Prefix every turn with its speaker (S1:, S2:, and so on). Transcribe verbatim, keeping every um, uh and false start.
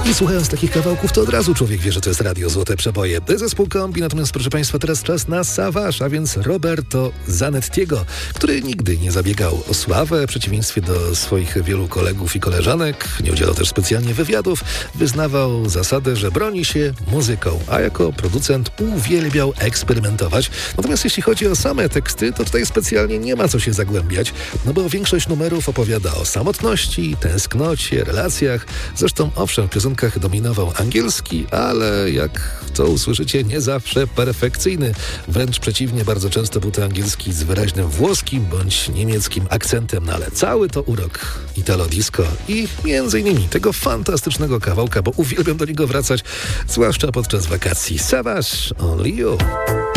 S1: I słuchając takich kawałków, to od razu człowiek wie, że to jest radio Złote Przeboje. Zespół Kombi, natomiast proszę Państwa, teraz czas na Savage, a więc Roberto Zanettiego, który nigdy nie zabiegał o sławę, w przeciwieństwie do swoich wielu kolegów i koleżanek. Nie udzielał też specjalnie wywiadów. Wyznawał zasadę, że broni się muzyką, a jako producent uwielbiał eksperymentować. Natomiast jeśli chodzi o same teksty, to tutaj specjalnie nie ma co się zagłębiać, no bo większość numerów opowiada o samotności, tęsknocie, relacjach. Zresztą owszem, w piosenkach dominował angielski, ale jak to usłyszycie, nie zawsze perfekcyjny. Wręcz przeciwnie, bardzo często był to angielski z wyraźnym włoskim bądź niemieckim akcentem, no ale cały to urok Italo Disco i między innymi tego fantastycznego kawałka, bo uwielbiam do niego wracać, zwłaszcza podczas wakacji. Savage, Only You.